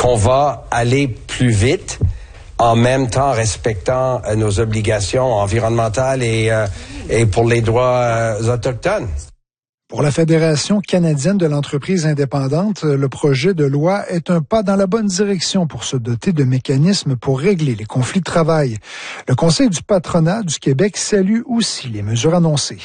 qu'on va aller plus vite en même temps respectant nos obligations environnementales et pour les droits autochtones. Pour la Fédération canadienne de l'entreprise indépendante, le projet de loi est un pas dans la bonne direction pour se doter de mécanismes pour régler les conflits de travail. Le Conseil du patronat du Québec salue aussi les mesures annoncées.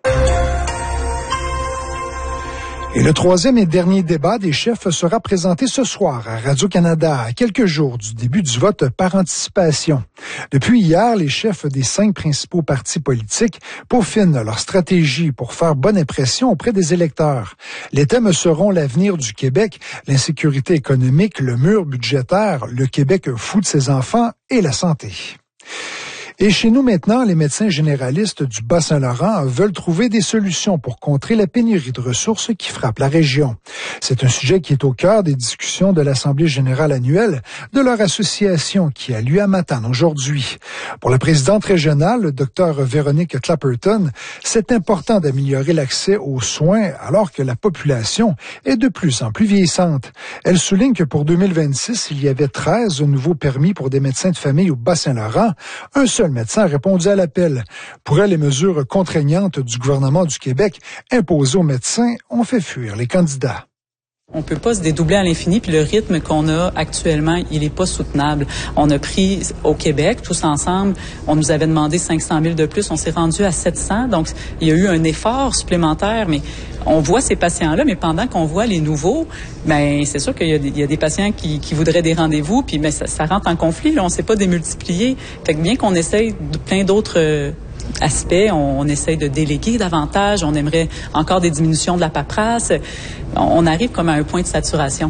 Et le troisième et dernier débat des chefs sera présenté ce soir à Radio-Canada, à quelques jours du début du vote par anticipation. Depuis hier, les chefs des 5 principaux partis politiques peaufinent leur stratégie pour faire bonne impression auprès des électeurs. Les thèmes seront l'avenir du Québec, l'insécurité économique, le mur budgétaire, le Québec fou de ses enfants et la santé. Et chez nous maintenant, les médecins généralistes du Bas-Saint-Laurent veulent trouver des solutions pour contrer la pénurie de ressources qui frappe la région. C'est un sujet qui est au cœur des discussions de l'Assemblée générale annuelle de leur association qui a lieu à Matane aujourd'hui. Pour la présidente régionale, le Dr Véronique Clapperton, c'est important d'améliorer l'accès aux soins alors que la population est de plus en plus vieillissante. Elle souligne que pour 2026, il y avait 13 nouveaux permis pour des médecins de famille au Bas-Saint-Laurent. Un seul médecin a répondu à l'appel. Pour elle, les mesures contraignantes du gouvernement du Québec imposées aux médecins ont fait fuir les candidats. On peut pas se dédoubler à l'infini, puis le rythme qu'on a actuellement, il est pas soutenable. On a pris au Québec, tous ensemble, on nous avait demandé 500 000 de plus, on s'est rendu à 700, donc il y a eu un effort supplémentaire, mais on voit ces patients-là, mais pendant qu'on voit les nouveaux, ben c'est sûr qu'il y a des patients qui voudraient des rendez-vous, puis ben, ça rentre en conflit, là, on sait pas démultiplier. Fait que bien qu'on essaye de plein d'autres aspects, on essaye de déléguer davantage, on aimerait encore des diminutions de la paperasse, on arrive comme à un point de saturation.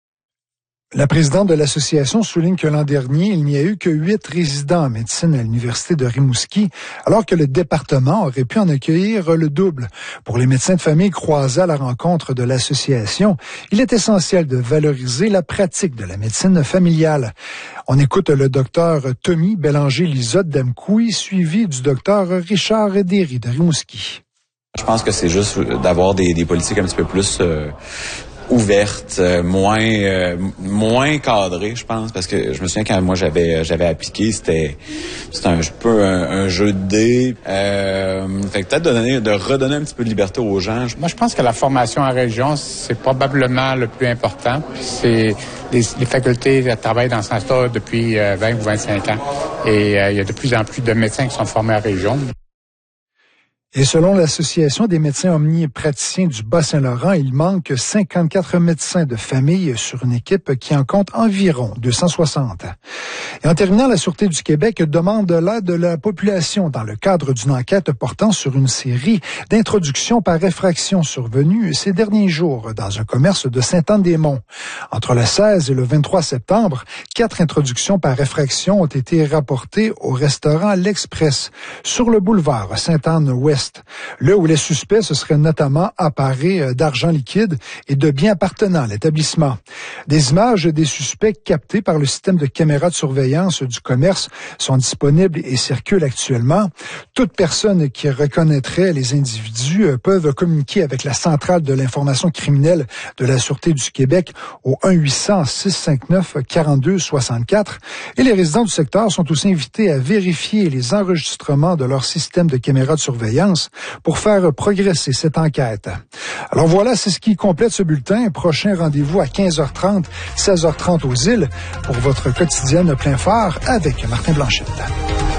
La présidente de l'association souligne que l'an dernier, il n'y a eu que 8 résidents en médecine à l'Université de Rimouski, alors que le département aurait pu en accueillir le double. Pour les médecins de famille croisés à la rencontre de l'association, il est essentiel de valoriser la pratique de la médecine familiale. On écoute le docteur Tommy Bélanger-Lizotte d'Amkoui, suivi du docteur Richard Derry de Rimouski. Je pense que c'est juste d'avoir des politiques un petit peu plus ouverte, moins cadrée, je pense, parce que je me souviens quand moi j'avais appliqué, c'était un peu un jeu de dés. Fait que peut-être de redonner un petit peu de liberté aux gens. Moi, je pense que la formation en région, c'est probablement le plus important. Puis c'est les facultés travaillent dans ce sens-là depuis 20 ou 25 ans. Et il y a de plus en plus de médecins qui sont formés en région. Et selon l'Association des médecins omnipraticiens du Bas-Saint-Laurent, il manque 54 médecins de famille sur une équipe qui en compte environ 260. Et en terminant, la Sûreté du Québec demande l'aide de la population dans le cadre d'une enquête portant sur une série d'introductions par effraction survenues ces derniers jours dans un commerce de Sainte-Anne-des-Monts. Entre le 16 et le 23 septembre, 4 introductions par effraction ont été rapportées au restaurant L'Express sur le boulevard Sainte-Anne-Ouest. Là où les suspects se seraient notamment apparés d'argent liquide et de biens appartenant à l'établissement. Des images des suspects captées par le système de caméras de surveillance du commerce sont disponibles et circulent actuellement. Toute personne qui reconnaîtrait les individus peuvent communiquer avec la centrale de l'information criminelle de la Sûreté du Québec au 1-800-659-4264. Et les résidents du secteur sont aussi invités à vérifier les enregistrements de leur système de caméras de surveillance pour faire progresser cette enquête. Alors voilà, c'est ce qui complète ce bulletin. Prochain rendez-vous à 15h30, 16h30 aux îles pour votre quotidienne plein phare avec Martin Blanchette.